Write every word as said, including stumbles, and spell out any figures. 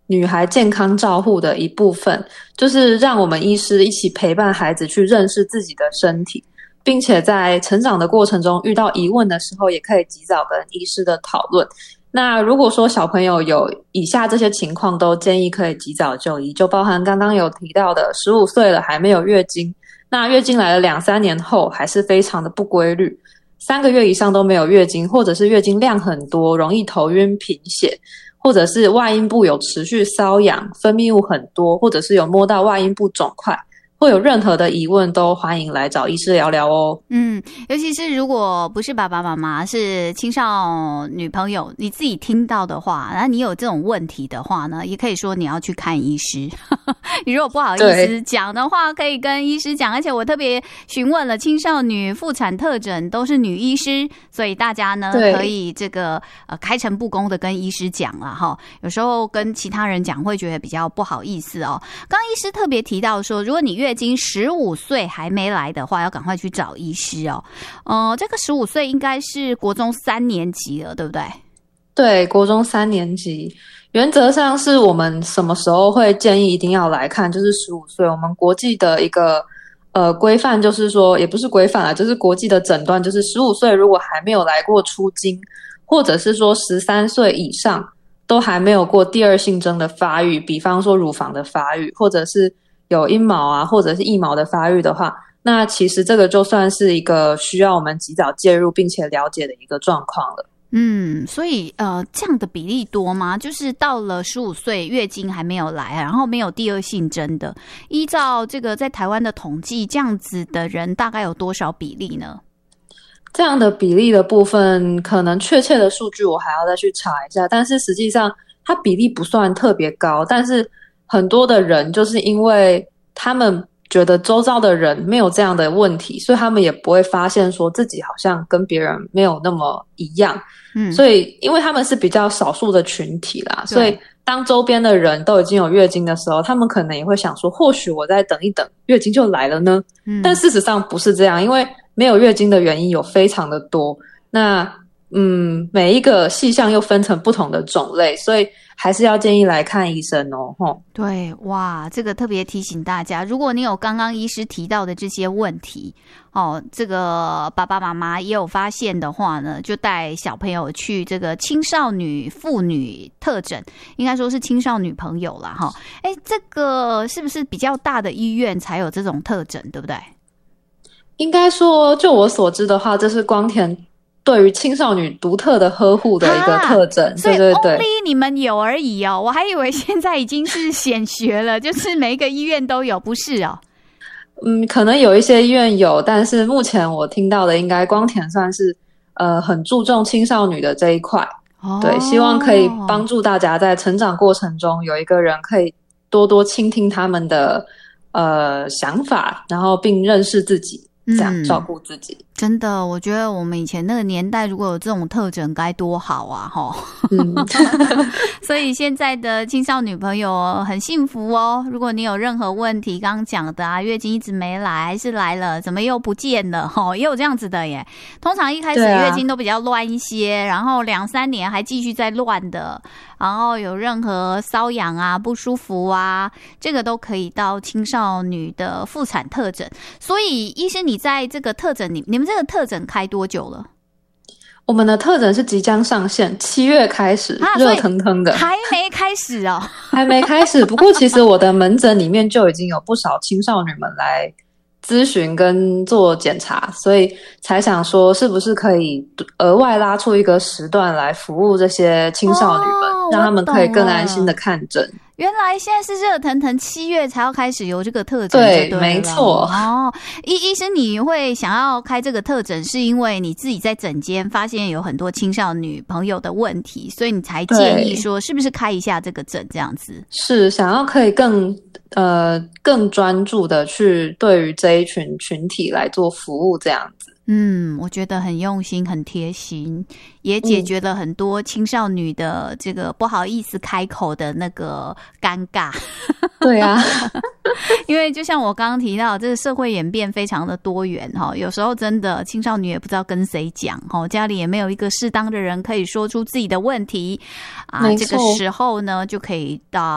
女孩健康照护的一部分，就是让我们医师一起陪伴孩子去认识自己的身体，并且在成长的过程中遇到疑问的时候，也可以及早跟医师的讨论。那如果说小朋友有以下这些情况，都建议可以及早就医，就包含刚刚有提到的十五岁了还没有月经，那月经来了两三年后还是非常的不规律，三个月以上都没有月经，或者是月经量很多，容易头晕贫血，或者是外阴部有持续瘙痒，分泌物很多，或者是有摸到外阴部肿块，会有任何的疑问都欢迎来找医师聊聊哦。 嗯，尤其是如果不是爸爸妈妈，是青少女朋友，你自己听到的话，那你有这种问题的话呢，也可以说你要去看医师。你如果不好意思讲的话，可以跟医师讲。而且我特别询问了青少女妇产特诊都是女医师，所以大家呢可以这个呃开诚布公的跟医师讲了哈。有时候跟其他人讲会觉得比较不好意思哦。刚医师特别提到说，如果你月经十五岁还没来的话，要赶快去找医师哦。呃，这个十五岁应该是国中三年级了，对不对？ 对，国中三年级。原则上是我们什么时候会建议一定要来看，就是十五岁。我们国际的一个呃规范就是说，也不是规范啦，就是国际的诊断，就是十五岁如果还没有来过初经，或者是说十三岁以上都还没有过第二性征的发育，比方说乳房的发育，或者是有阴毛啊，或者是腋毛的发育的话，那其实这个就算是一个需要我们及早介入并且了解的一个状况了。 嗯，所以呃，这样的比例多吗？就是到了十五岁月经还没有来，然后没有第二性征的，依照这个在台湾的统计，这样子的人大概有多少比例呢？ 这样的比例的部分，可能确切的数据我还要再去查一下，但是实际上它比例不算特别高，但是很多的人就是因为他们觉得周遭的人没有这样的问题，所以他们也不会发现说自己好像跟别人没有那么一样。嗯，所以因为他们是比较少数的群体啦，所以当周边的人都已经有月经的时候，他们可能也会想说，或许我再等一等，月经就来了呢。嗯，但事实上不是这样，因为没有月经的原因有非常的多。那嗯，每一个细项又分成不同的种类，所以还是要建议来看医生哦。吼， 对，哇，这个特别提醒大家，如果你有刚刚医师提到的这些问题，哦，这个爸爸妈妈也有发现的话呢，就带小朋友去这个青少女妇女特诊，应该说是青少女朋友啦，哈。哎，这个是不是比较大的医院才有这种特诊，对不对？ 应该说，就我所知的话，这是光田对于青少女独特的呵护的一个特征， 所以对对对， only 你们有而已哦，我还以为现在已经是显学了，就是每一个医院都有，不是哦？ 嗯，可能有一些医院有，但是目前我听到的，应该光田算是呃很注重青少女的这一块，哦，对，希望可以帮助大家在成长过程中有一个人可以多多倾听他们的呃想法，然后并认识自己。这样照顾自己， 嗯，真的，我觉得我们以前那个年代，如果有这种特诊，该多好啊！齁，嗯，所以现在的青少女朋友很幸福哦。如果你有任何问题，刚刚讲的啊，月经一直没来，还是来了，怎么又不见了？齁，也有这样子的耶。通常一开始月经都比较乱一些，啊，然后两三年还继续在乱的，然后有任何瘙痒啊、不舒服啊，这个都可以到青少女的妇产特诊。所以，医生你在这个特诊，你你们这个特诊开多久了？ 我们的特诊是即将上线，七月开始，热腾腾的， 还没开始哦， 还没开始。不过，其实我的门诊里面就已经有不少青少女们来咨询跟做检查，所以才想说，是不是可以额外拉出一个时段来服务这些青少女们，哦，让他们可以更安心的看诊。 原来现在是热腾腾，七月才要开始有这个特诊， 对，没错。 哦，医医生，你会想要开这个特诊，是因为你自己在诊间发现有很多青少女朋友的问题，所以你才建议说，是不是开一下这个诊这样子？ 是想要可以更呃更专注的去对于这一群群体来做服务这样子。 嗯，我觉得很用心，很贴心，也解决了很多青少女的这个不好意思开口的那个尴尬。 对啊， 因为就像我刚刚提到，这个社会演变非常的多元哈，有时候真的青少女也不知道跟谁讲哈，家里也没有一个适当的人可以说出自己的问题啊，这个时候呢就可以到